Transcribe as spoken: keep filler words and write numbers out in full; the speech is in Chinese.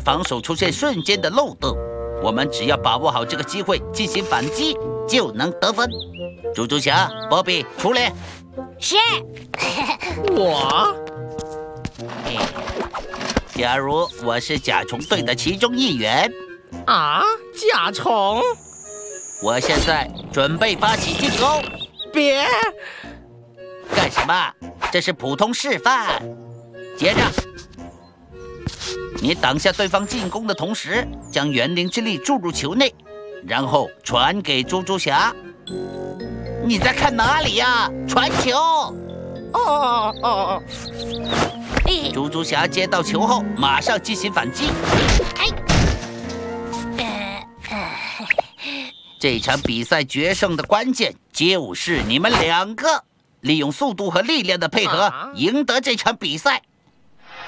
防守出现瞬间的漏洞。我们只要把握好这个机会进行反击，就能得分。猪猪侠、波比，出列。 是。 我。 假如我是甲虫队的其中一员。 啊，甲虫！ 我现在准备发起进攻。 别！ 干什么？这是普通示范。接着，你挡下对方进攻的同时，将元灵之力注入球内，然后传给猪猪侠。你在看哪里呀？传球！ 哦哦！ 猪猪侠接到球后，马上进行反击。这场比赛决胜的关键就是你们两个利用速度和力量的配合，赢得这场比赛。